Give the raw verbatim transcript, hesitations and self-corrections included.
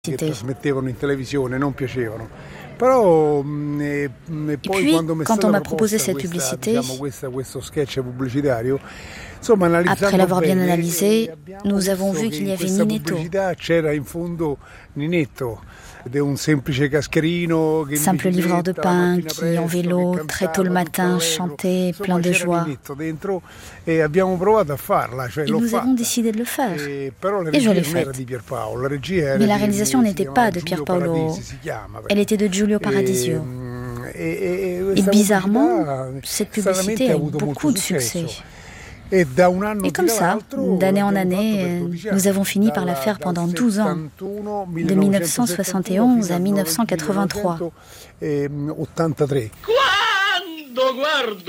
che trasmettevano in televisione non piacevano. Però, e, e poi puis, quando, quand on m'a proposé questa, cette publicité, diciamo, questa, questo sketch pubblicitario, insomma, après l'avoir bien bene, analysé, nous avons vu qu'il y avait Ninetto. C'era in fondo Ninetto, un semplice cascherino, simple livreur de pain qui, en vélo, très tôt le matin, chantait plein de joie. Et nous avons décidé de le faire. Et je l'ai fait. Mais la réalisation n'était pas de Pierpaolo, elle était de Giulio Paradisio. Et bizarrement, cette publicité a eu beaucoup de succès. Et comme ça, d'année en année, nous avons fini par la faire pendant douze ans, de mille neuf cent soixante et onze à mille neuf cent quatre-vingt-trois.